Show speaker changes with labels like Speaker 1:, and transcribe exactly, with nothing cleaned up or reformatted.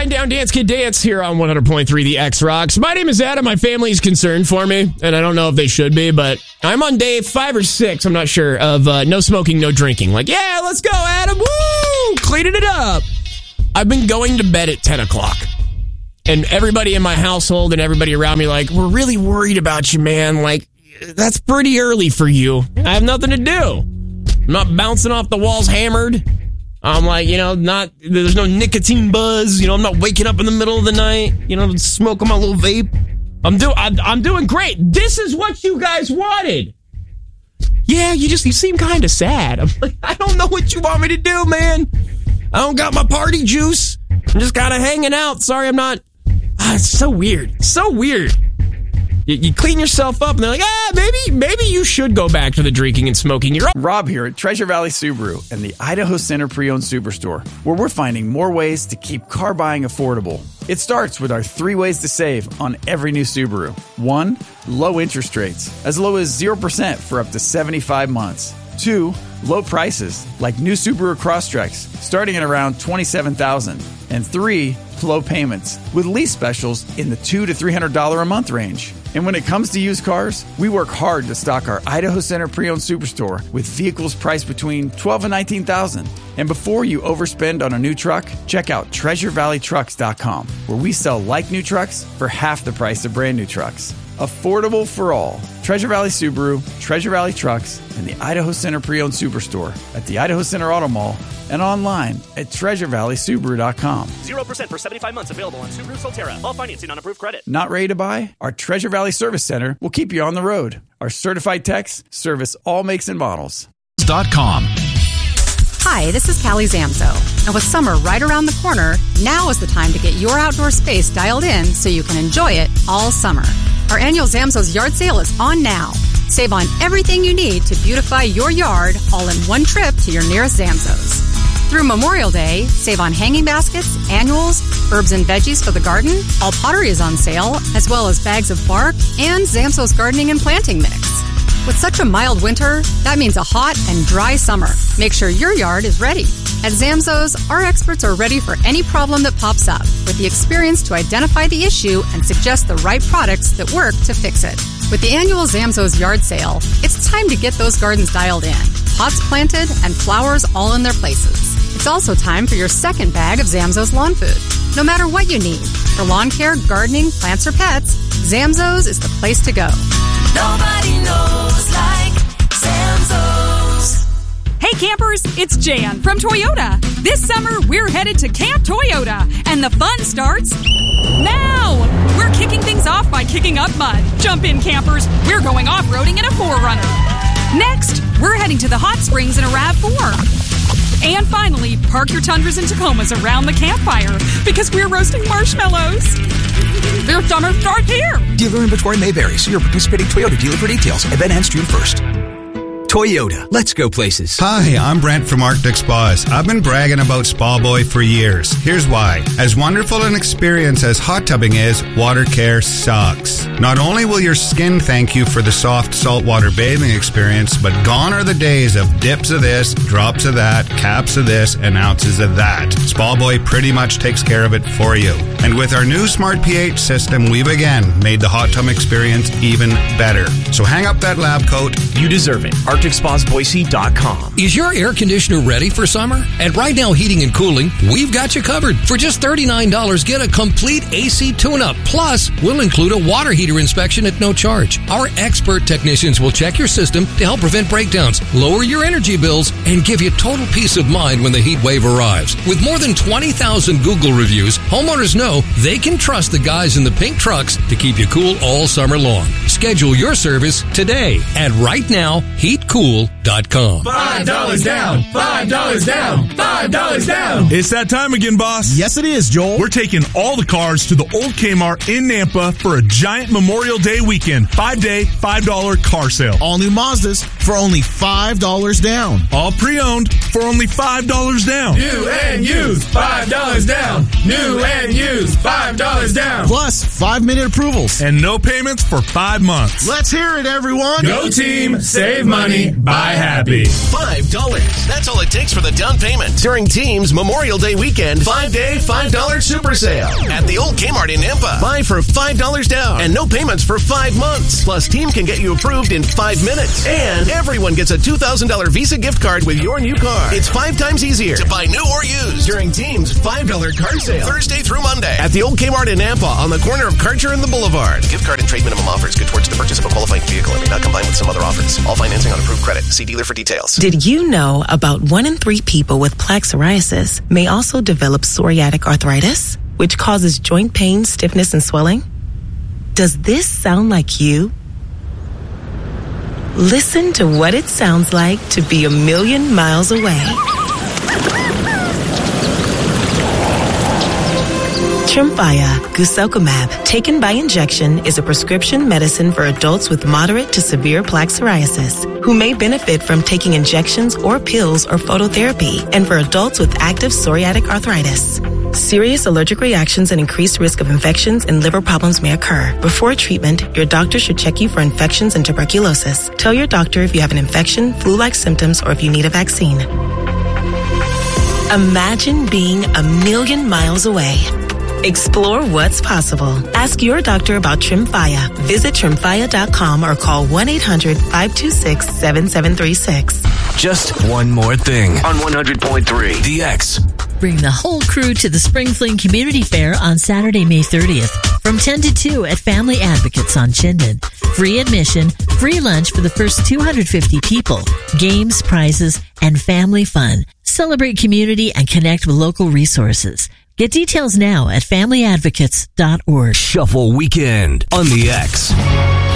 Speaker 1: Wind Down Dance Kid Dance here on one hundred point three The X Rocks. My name is Adam. My family is concerned for me, and I don't know if they should be, but I'm on day five or six, I'm not sure, of uh, no smoking, no drinking. Like, yeah, let's go, Adam. Woo! Cleaning it up. I've been going to bed at ten o'clock. And everybody in my household and everybody around me like, we're really worried about you, man. Like, that's pretty early for you. I have nothing to do. I'm not bouncing off the walls hammered. I'm like, you know, not, there's no nicotine buzz. You know, I'm not waking up in the middle of the night, you know, smoking my little vape. I'm, do, I'm, I'm doing great. This is what you guys wanted. Yeah, you just, you seem kind of sad. I'm like, I don't know what you want me to do, man. I don't got my party juice. I'm just kind of hanging out. Sorry, I'm not. Ah, it's so weird. So weird. You, you clean yourself up, and they're like, ah, maybe maybe you should go back to the drinking and smoking. You're
Speaker 2: Rob here at Treasure Valley Subaru and the Idaho Center Pre-Owned Superstore, where we're finding more ways to keep car buying affordable. It starts with our three ways to save on every new Subaru. One, low interest rates, as low as zero percent for up to seventy-five months. Two, low prices, like new Subaru Crosstreks, starting at around twenty-seven thousand dollars. And three, low payments, with lease specials in the two hundred to three hundred dollars a month range. And when it comes to used cars, we work hard to stock our Idaho Center Pre-Owned Superstore with vehicles priced between twelve thousand dollars and nineteen thousand dollars. And before you overspend on a new truck, check out treasure valley trucks dot com, where we sell like new trucks for half the price of brand new trucks. Affordable for all. Treasure Valley Subaru, Treasure Valley Trucks, and the Idaho Center Pre-Owned Superstore at the Idaho Center Auto Mall and online at treasure valley subaru dot com.
Speaker 3: zero percent for seventy-five months available on Subaru Solterra. All financing on approved credit.
Speaker 2: Not ready to buy? Our Treasure Valley Service Center will keep you on the road. Our certified techs service all makes and models.
Speaker 4: .com.
Speaker 5: Hi, this is Callie Zamzo. And with summer right around the corner, now is the time to get your outdoor space dialed in so you can enjoy it all summer. Our annual Zamzo's yard sale is on now. Save on everything you need to beautify your yard all in one trip to your nearest Zamzo's. Through Memorial Day, save on hanging baskets, annuals, herbs and veggies for the garden. All pottery is on sale, as well as bags of bark and Zamzo's gardening and planting mix. With such a mild winter, that means a hot and dry summer. Make sure your yard is ready. At Zamzo's, our experts are ready for any problem that pops up, with the experience to identify the issue and suggest the right products that work to fix it. With the annual Zamzo's yard sale, it's time to get those gardens dialed in, pots planted, and flowers all in their places. It's also time for your second bag of Zamzo's lawn food. No matter what you need, for lawn care, gardening, plants, or pets, Zamzo's is the place to go.
Speaker 6: Nobody knows like Zamzo's.
Speaker 7: Hey campers, it's Jan from Toyota. This summer, we're headed to Camp Toyota, and the fun starts now. We're kicking things off by kicking up mud. Jump in, campers. We're going off-roading in a four runner. Next, we're heading to the hot springs in a RAV four. And finally, park your Tundras and Tacomas around the campfire because we're roasting marshmallows. Their summer starts here.
Speaker 4: Dealer inventory may vary. See your participating Toyota dealer for details. Event ends June first. Toyota. Let's go places.
Speaker 8: Hi, I'm Brent from Arctic Spas. I've been bragging about Spa Boy for years. Here's why. As wonderful an experience as hot tubbing is, water care sucks. Not only will your skin thank you for the soft saltwater bathing experience, but gone are the days of dips of this, drops of that, caps of this, and ounces of that. Spa Boy pretty much takes care of it for you. And with our new Smart pH system, we've again made the hot tub experience even better. So hang up that lab coat.
Speaker 3: You deserve it. Arctic Spas Boise dot com.
Speaker 9: Is your air conditioner ready for summer? At Right Now Heating and Cooling, we've got you covered. For just thirty-nine dollars, get a complete A C tune-up. Plus, we'll include a water heater inspection at no charge. Our expert technicians will check your system to help prevent breakdowns, lower your energy bills, and give you total peace of mind when the heat wave arrives. With more than twenty thousand Google reviews, homeowners know they can trust the guys in the pink trucks to keep you cool all summer long. Schedule your service today at right now heat cool dot com.
Speaker 10: Five dollars down, five dollars down, five dollars down.
Speaker 11: It's that time again, boss.
Speaker 10: Yes, it is, Joel.
Speaker 11: We're taking all the cars to the old Kmart in Nampa for a giant Memorial Day weekend. Five-day, five dollar car sale.
Speaker 10: All new Mazdas for only five dollars down.
Speaker 11: All pre-owned for only five dollars down.
Speaker 10: New and used, five dollars down. New and used, five dollars down. Plus, five-minute approvals.
Speaker 11: And no payments for five months.
Speaker 10: Let's hear it, everyone.
Speaker 12: Go team, save money, buy
Speaker 11: happy.
Speaker 12: five dollars. That's all it takes for the down payment during Team's Memorial Day weekend five-day, five dollar super sale at the old Kmart in Nampa. Buy for five dollars down and no payments for five months. Plus, Team can get you approved in five minutes. And everyone gets a two thousand dollars Visa gift card with your new car. It's five times easier to buy new or used during Team's five dollar card sale Thursday through Monday at the old Kmart in Nampa on the corner of Karcher and the Boulevard. Gift card and trade minimum offers good towards the purchase of a qualifying vehicle and may not combine with some other offers. All financing on approved credit. See dealer for details.
Speaker 13: Did you know about one in three people with plaque psoriasis may also develop psoriatic arthritis, which causes joint pain, stiffness, and swelling? Does this sound like you? Listen to what it sounds like to be a million miles away. Tremfya guselkumab, taken by injection, is a prescription medicine for adults with moderate to severe plaque psoriasis who may benefit from taking injections or pills or phototherapy, and for adults with active psoriatic arthritis. Serious allergic reactions and increased risk of infections and liver problems may occur. Before treatment, your doctor should check you for infections and tuberculosis. Tell your doctor if you have an infection, flu-like symptoms, or if you need a vaccine. Imagine being a million miles away. Explore what's possible. Ask your doctor about Tremfya. Visit tremfya dot com or call one eight hundred, five two six, seven seven three six.
Speaker 12: Just one more thing on one hundred point three The X.
Speaker 14: Bring the whole crew to the Spring Fling Community Fair on Saturday, May thirtieth from ten to two at Family Advocates on Chinden. Free admission, free lunch for the first two hundred fifty people, games, prizes, and family fun. Celebrate community and connect with local resources. Get details now at family advocates dot org.
Speaker 12: Shuffle Weekend on the X.